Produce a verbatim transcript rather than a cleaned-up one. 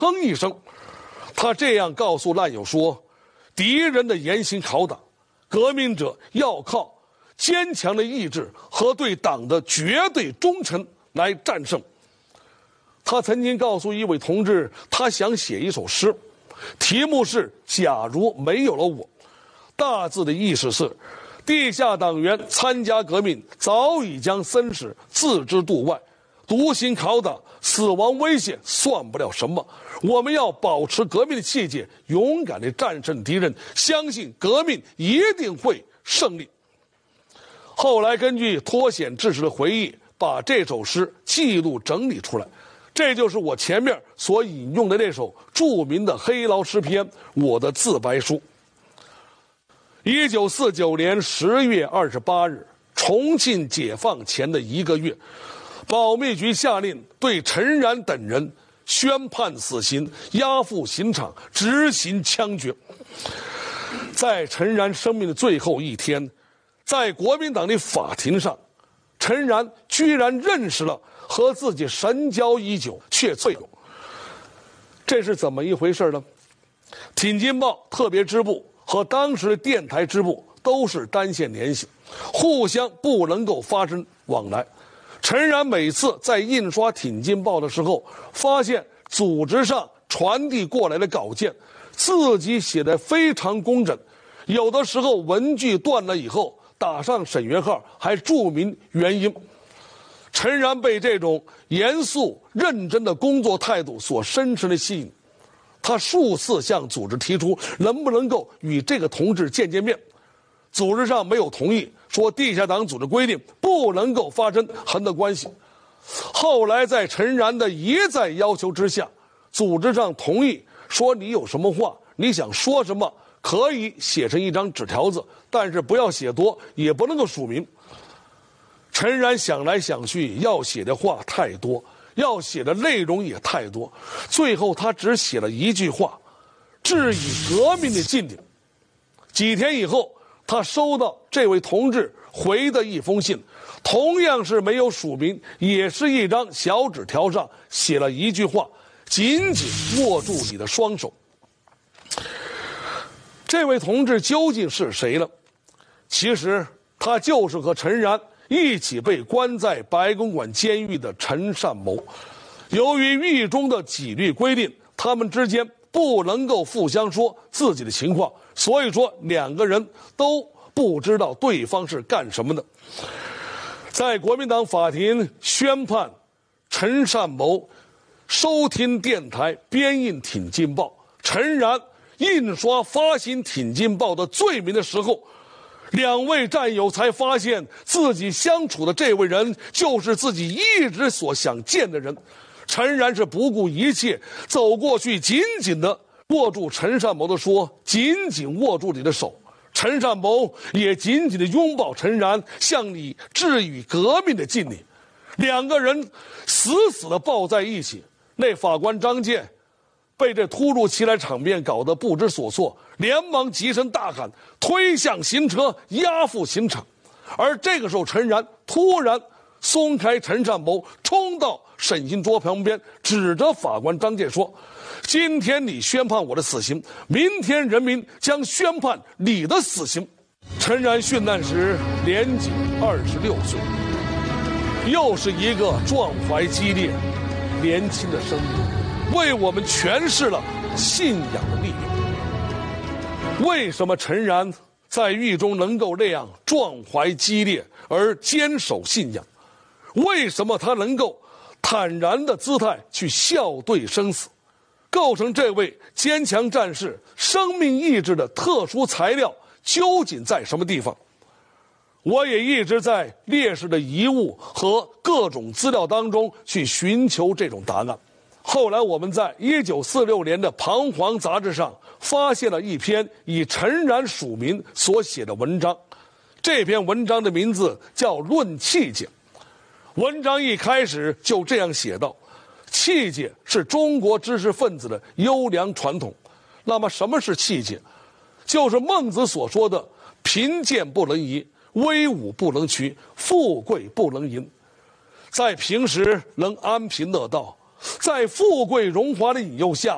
哼一声。他这样告诉烂友说：敌人的严刑拷打，革命者要靠坚强的意志和对党的绝对忠诚来战胜。他曾经告诉一位同志，他想写一首诗，题目是《假如没有了我》，大致的意思是，地下党员参加革命早已将生死置之度外，独行拷打，死亡威胁算不了什么。我们要保持革命的气节，勇敢地战胜敌人，相信革命一定会胜利。后来根据脱险志士的回忆，把这首诗记录整理出来，这就是我前面所引用的那首著名的黑牢诗篇《我的自白书》。一九四九年十月二十八日，重庆解放前的一个月，保密局下令对陈然等人宣判死刑，押赴刑场执行枪决。在陈然生命的最后一天，在国民党的法庭上，陈然居然认识了和自己神交已久却罪有，这是怎么一回事呢？挺进报特别支部和当时的电台支部都是单线联系，互相不能够发生往来。陈然每次在印刷挺进报的时候，发现组织上传递过来的稿件，自己写得非常工整，有的时候文句断了以后打上省略号，还注明原因。陈然被这种严肃认真的工作态度所深深的吸引，他数次向组织提出能不能够与这个同志见见面，组织上没有同意，说地下党组织规定不能够发生横的关系。后来在陈然的一再要求之下，组织上同意说，你有什么话你想说什么可以写成一张纸条子，但是不要写多，也不能够署名。陈然想来想去，要写的话太多，要写的内容也太多，最后他只写了一句话：致以革命的敬礼。几天以后，他收到这位同志回的一封信，同样是没有署名，也是一张小纸条上写了一句话：紧紧握住你的双手。这位同志究竟是谁呢？其实他就是和陈然一起被关在白公馆监狱的陈善谋。由于狱中的纪律规定，他们之间不能够互相说自己的情况，所以说两个人都不知道对方是干什么的。在国民党法庭宣判陈善谋收听电台编印挺进报，陈然印刷发行挺进报的罪名的时候，两位战友才发现自己相处的这位人就是自己一直所想见的人。陈然是不顾一切走过去，紧紧地握住陈善谋的说：紧紧握住你的手。陈善谋也紧紧地拥抱陈然，向你致以革命的敬礼。两个人死死地抱在一起。那法官张健被这突如其来场面搞得不知所措，连忙急声大喊，推向刑车，押赴刑场。而这个时候，陈然突然松开陈善谋，冲到审讯桌旁边，指着法官张健说：今天你宣判我的死刑，明天人民将宣判你的死刑。陈然殉难时年仅二十六岁，又是一个壮怀激烈年轻的生命，为我们诠释了信仰的力量。为什么陈然在狱中能够那样壮怀激烈而坚守信仰？为什么他能够坦然的姿态去笑对生死？构成这位坚强战士生命意志的特殊材料究竟在什么地方？我也一直在烈士的遗物和各种资料当中去寻求这种答案。后来我们在一九四六年的《彷徨》杂志上发现了一篇以陈然署名所写的文章，这篇文章的名字叫《论气节》。文章一开始就这样写道：气节是中国知识分子的优良传统。那么什么是气节？就是孟子所说的贫贱不能移，威武不能屈，富贵不能淫。在平时能安贫乐道，在富贵荣华的引诱下